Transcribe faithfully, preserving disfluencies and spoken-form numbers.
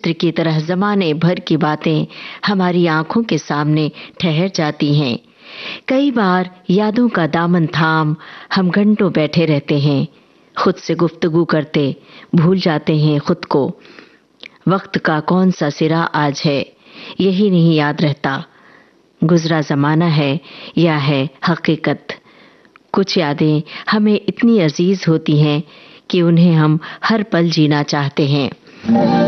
चित्र की तरह जमाने भर की बातें हमारी आंखों के सामने ठहर जाती हैं। कई बार यादों का दामन थाम हम घंटों बैठे रहते हैं, खुद से गुफ्तगू करते, भूल जाते हैं खुद को। वक्त का कौन सा सिरा आज है, यही नहीं याद रहता। गुजरा जमाना है या है हकीकत। कुछ यादें हमें इतनी अजीज होती हैं कि उन्हें हम हर पल जीना चाहते हैं।